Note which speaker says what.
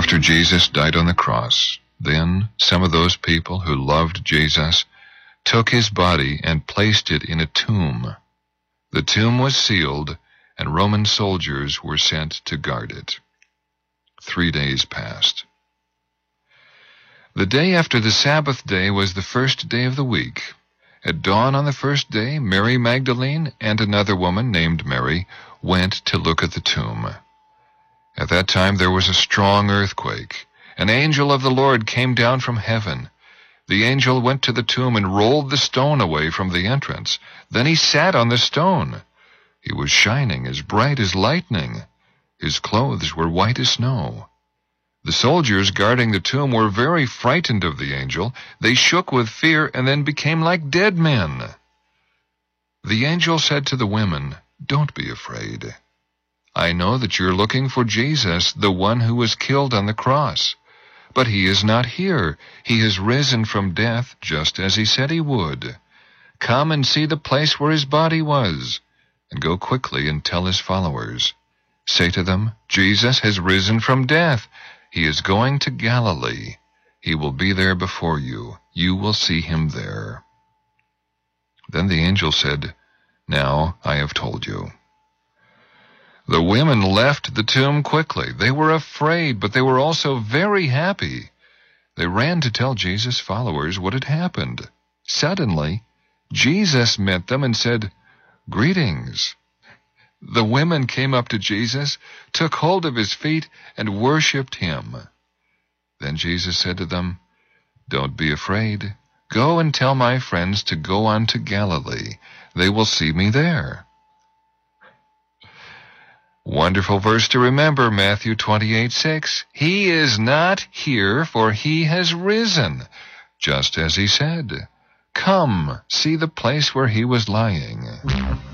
Speaker 1: After Jesus died on the cross, then some of those people who loved Jesus took his body and placed it in a tomb. The tomb was sealed, and Roman soldiers were sent to guard it. 3 days passed. The day after the Sabbath day was the first day of the week. At dawn on the first day, Mary Magdalene and another woman named Mary went to look at the tomb. At that time there was a strong earthquake. An angel of the Lord came down from heaven. The angel went to the tomb and rolled the stone away from the entrance. Then he sat on the stone. He was shining as bright as lightning. His clothes were white as snow. The soldiers guarding the tomb were very frightened of the angel. They shook with fear and then became like dead men. The angel said to the women, "Don't be afraid. I know that you're looking for Jesus, the one who was killed on the cross. But he is not here. He has risen from death, just as he said he would. Come and see the place where his body was, and go quickly and tell his followers. Say to them, Jesus has risen from death. He is going to Galilee. He will be there before you. You will see him there." Then the angel said, "Now I have told you." The women left the tomb quickly. They were afraid, but they were also very happy. They ran to tell Jesus' followers what had happened. Suddenly, Jesus met them and said, "Greetings." The women came up to Jesus, took hold of his feet, and worshipped him. Then Jesus said to them, "Don't be afraid. Go and tell my friends to go on to Galilee. They will see me there." Wonderful verse to remember, Matthew 28:6. He is not here, for he has risen, just as he said. Come, see the place where he was lying.